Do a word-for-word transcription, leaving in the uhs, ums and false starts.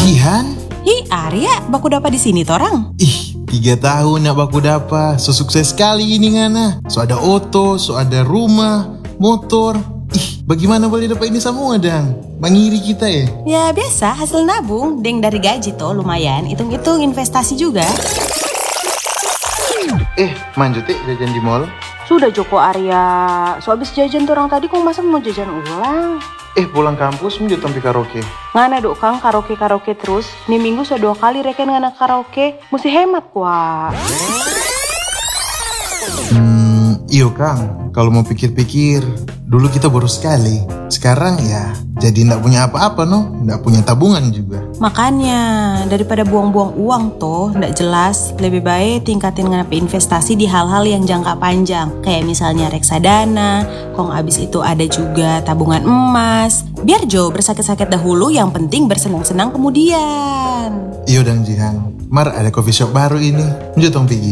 Jihan? Hi, Arya, baku dapat di sini torang. Ih, tiga tahun nak baku dapat. So sukses sekali ini ngana. So ada oto, so ada rumah, motor. Ih, bagaimana boleh dapat ini semua dang? Mengiri kita ya? Ya biasa, hasil nabung. Deng dari gaji toh lumayan. Hitung-hitung investasi juga. Eh, manjut eh jajan di mall. Sudah Joko Arya. So abis jajan tuh orang tadi kok masa mau jajan ulang? Eh, pulang kampus menjut sampai karaoke. Ngana dok kang karaoke-karaoke terus. Nih minggu so dua kali reken ngana karaoke. Mesti hemat kuah. Hmm, iyo Kang, kalau mau pikir-pikir, dulu kita boros sekali. Sekarang ya, jadi ndak punya apa-apa no, ndak punya tabungan juga. Makanya, daripada buang-buang uang toh, ndak jelas, lebih baik tingkatin ngapain investasi di hal-hal yang jangka panjang. Kayak misalnya reksadana, kong abis itu ada juga tabungan emas. Biar Jo bersakit-sakit dahulu, yang penting bersenang-senang kemudian. Iyo dang Jihan, Mar ada coffee shop baru ini, menjut tong pergi.